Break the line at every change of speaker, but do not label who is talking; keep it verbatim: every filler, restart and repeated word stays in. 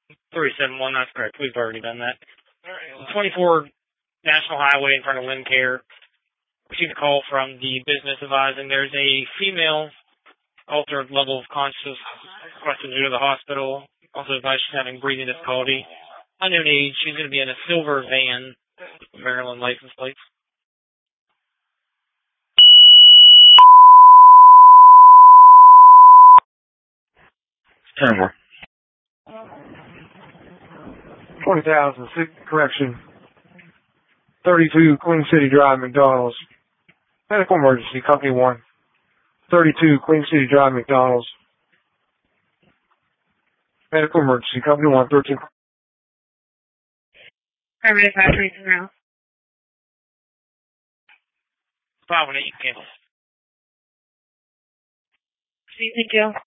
three seven one, that's correct. We've already done that. twenty-four National Highway in front of Lincare. Received a call from the business advising there's a female altered level of consciousness requested to go to the hospital. Also advised she's having breathing difficulty. Unknown age. She's going to be in a silver van, Maryland license plates.
ten more.
twenty thousand, correction. thirty-two Queen City Drive, McDonald's. Medical emergency, company one. thirty-two Queen City Drive, McDonald's. Medical emergency, company one, thirteen.
Paramedic Patrick Rouse.
five one eight, cancel.
Thank you.